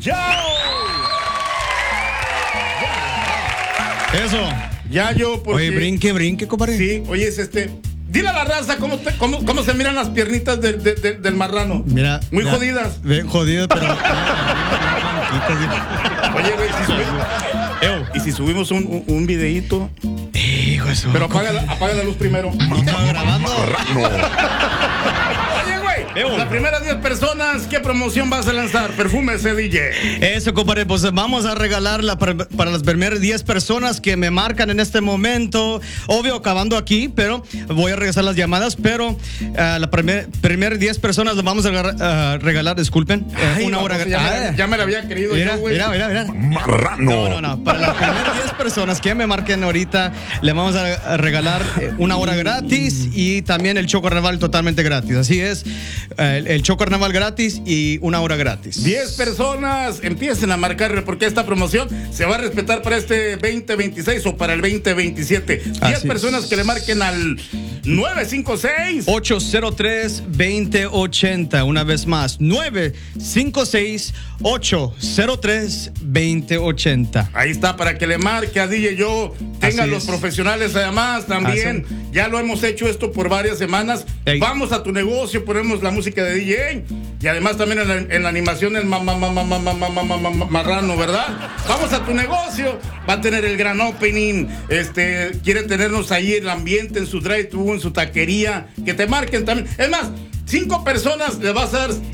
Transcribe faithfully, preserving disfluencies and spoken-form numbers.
Eso. Ya yo, porque... Oye, brinque, brinque, compadre. Sí, oye, es este... Dile a la raza cómo, te- cómo, cómo se miran las piernitas del, del, del- del marrano. Mira. Muy ya, jodidas. Bien jodidas, pero. Oye, güey, si subimos, y si subimos un, un, un videíto, Hijo de su- pero apaga la, apaga la luz primero. ¿No estaba grabando? Oye, güey, las primeras diez personas, ¿qué promoción vas a lanzar? Perfume ese D J. Eso, compadre, pues vamos a regalar la, para, para las primeras diez personas que me marcan en este momento. Obvio, acabando aquí, pero voy a regresar las llamadas. Pero uh, la primer, primer diez personas les vamos a regalar, uh, regalar disculpen, uh, Ay, una hora baboso, ya, gratis. me, ya me la había querido Mira, yo, güey. mira, mira, mira. Marrano. No, no, no. Para las primeras diez personas que me marquen ahorita, le vamos a, a regalar eh, una hora gratis y también el Choco Carnaval totalmente gratis. Así es, eh, el, el Choco Carnaval gratis y una hora gratis. diez personas, empiecen a marcar porque esta promoción se va a respetar para este veinte veintiséis o para el veinte veintisiete. diez Así personas es. que le marquen al nueve cinco seis ocho cero tres, dos cero ocho cero. Una vez más, nueve cinco seis, ocho cero tres, dos cero ocho cero. Ahí está, para que le marque a D J Yo, tengan Así los es. profesionales además también. Así. Ya lo hemos hecho esto por varias semanas. Ey. Vamos a tu negocio, ponemos la música de D J y además también en la, en la animación el ma- ma- ma- ma- ma- ma- ma- ma- ma- ma- ma- marrano, ¿verdad? Vamos a tu negocio, va a tener el gran opening, este, quiere tenernos ahí el ambiente en su drive-thru, en su taquería, que te marquen también. Es más, cinco personas le vas a dar